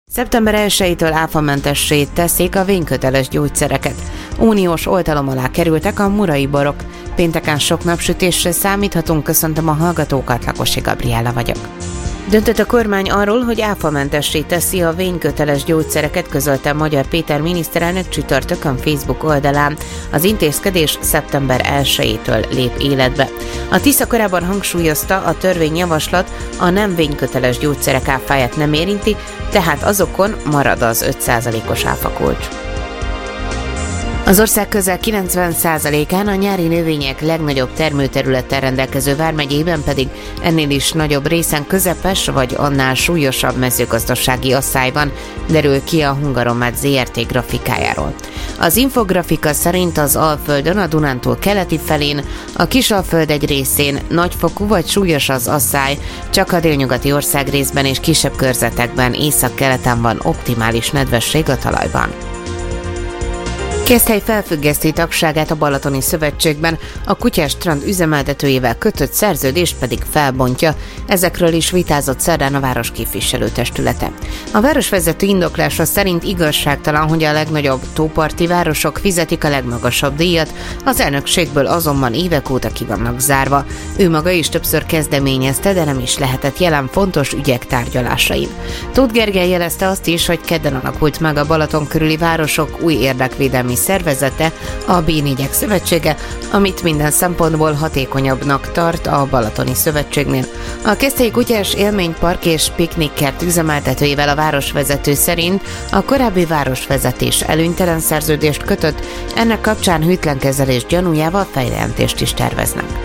Szeptember 1-től áfamentessé teszik a vényköteles gyógyszereket. Uniós oltalom alá kerültek a murai borok. Pénteken sok napsütésre számíthatunk, köszöntöm a hallgatókat, Lakosi Gabriella vagyok. Döntött a kormány arról, hogy áfamentessé teszi a vényköteles gyógyszereket, közölte Magyar Péter miniszterelnök csütörtökön Facebook oldalán. Az intézkedés szeptember 1-től lép életbe. A Tisza korábban hangsúlyozta, a törvényjavaslat a nem vényköteles gyógyszerek áfáját nem érinti, tehát azokon marad az 5%-os áfakulcs. Az ország közel 90%-án a nyári növények legnagyobb termőterülettel rendelkező vármegyében pedig ennél is nagyobb részen közepes vagy annál súlyosabb mezőgazdasági asszály van, derül ki a Hungaromat Zrt. Grafikájáról. Az infografika szerint az Alföldön, a Dunántúl keleti felén, a Kisalföld egy részén nagyfokú vagy súlyos az asszály, csak a délnyugati országrészben és kisebb körzetekben északkeleten van optimális nedvesség a talajban. Keszthely felfüggeszti tagságát a Balatoni Szövetségben, a Kutyás Strand üzemeltetőjével kötött szerződést pedig felbontja. Ezekről is vitázott szerdán a város képviselőtestülete. A városvezető indoklása szerint igazságtalan, hogy a legnagyobb tóparti városok fizetik a legmagasabb díjat, az elnökségből azonban évek óta ki vannak zárva. Ő maga is többször kezdeményezte, de nem is lehetett jelen fontos ügyek tárgyalásain. Tóth Gergely jelezte azt is, hogy kedden alakult meg a Balaton körüli városok új érdekvédelmi szervezete, a B4-ek szövetsége, amit minden szempontból hatékonyabbnak tart a Balatoni Szövetségnél. A Keszthelyi Kutyás Élménypark és Piknikkert üzemeltetőjével a városvezető szerint a korábbi városvezetés előnytelen szerződést kötött, ennek kapcsán hűtlenkezelés gyanújával feljelentést is terveznek.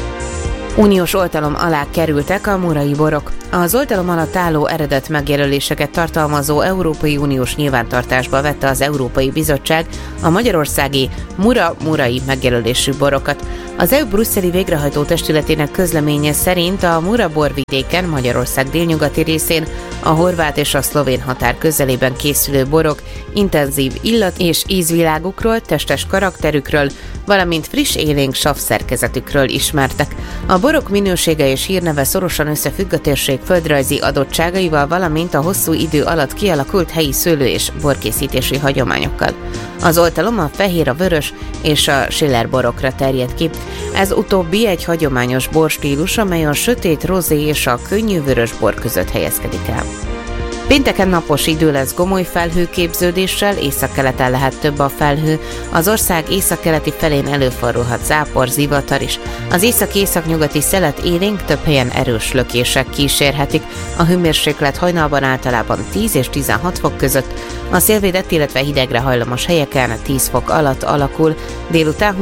Uniós oltalom alá kerültek a murai borok. Az oltalom alatt álló eredet megjelöléseket tartalmazó Európai Uniós nyilvántartásba vette az Európai Bizottság a magyarországi murai megjelölésű borokat. Az EU brüsszeli végrehajtó testületének közleménye szerint a Mura borvidéken, Magyarország délnyugati részén, a horvát és a szlovén határ közelében készülő borok intenzív illat- és ízvilágukról, testes karakterükről, valamint friss élénk savszerkezetükről ismertek. A borok minősége és hírneve szorosan összefügg a térség földrajzi adottságaival, valamint a hosszú idő alatt kialakult helyi szőlő- és borkészítési hagyományokkal. Az oltalom a fehér, a vörös és a Schiller borokra terjed ki. Ez utóbbi egy hagyományos borstílus, amely a sötét rozé és a könnyű vörös bor között helyezkedik el. Pénteken napos idő lesz gomoly felhőképződéssel, északkeleten lehet több a felhő, az ország északkeleti felén előfordulhat zápor, zivatar is. Az észak-északnyugati szelet élénk, több helyen erős lökések kísérhetik, a hőmérséklet hajnalban általában 10 és 16 fok között, a szélvédett, illetve hidegre hajlamos helyeken 10 fok alatt alakul, délután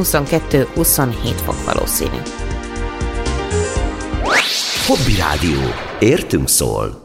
22-27 fok valószínű. Hobby Rádió. Értünk szól.